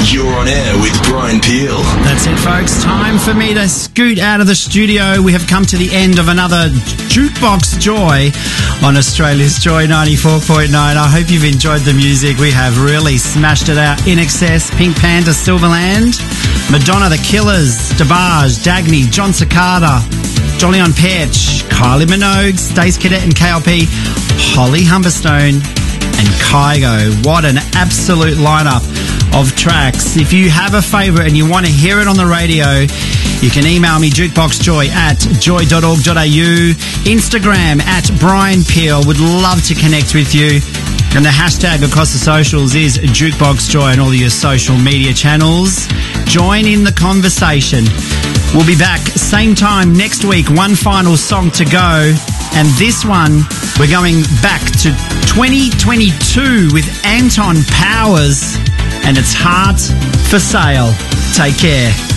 You're on air with Brian Peel. That's it, folks. Time for me to scoot out of the studio. We have come to the end of another Jukebox Joy on Australia's Joy 94.9. I hope you've enjoyed the music. We have really smashed it out. In Excess, Pink Panther, Silverland, Madonna, The Killers, DeBarge, Dagny, John Cicada, Jolly on Petch, Kylie Minogue, Stace Cadet and KLP, Holly Humberstone and Kygo. What an absolute lineup of tracks. If you have a favourite and you want to hear it on the radio, you can email me jukeboxjoy@joy.org.au, Instagram @Brian Peel. Would love to connect with you. And the hashtag across the socials is Jukebox Joy on all your social media channels. Join in the conversation. We'll be back same time next week. One final song to go. And this one, we're going back to 2022 with Anton Powers. And it's Heart for Sale. Take care.